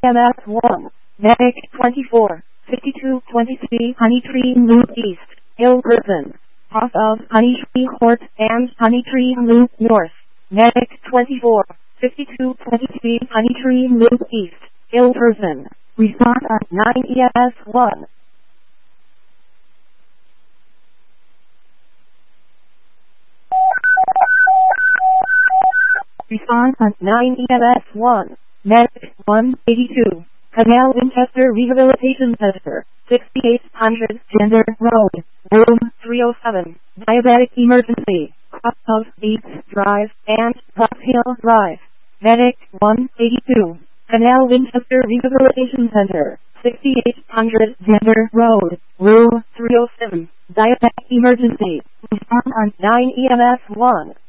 EMS 1, Medic 24, 5223 Honey Tree Loop East, ill person, off of Honey Tree Court and Honey Tree Loop North, Medic 24, 5223 Honey Tree Loop East, ill person, respond at 9 EMS 1. Response at 9 EMS 1, Medic 182, Canal Winchester Rehabilitation Center, 6800 Gender Road, Room 307, Diabetic Emergency, off of Beats Drive and Fox Hill Drive, Medic 182, Canal Winchester Rehabilitation Center, 6800 Gender Road, Room 307, Diabetic Emergency, respond on 9 EMS 1.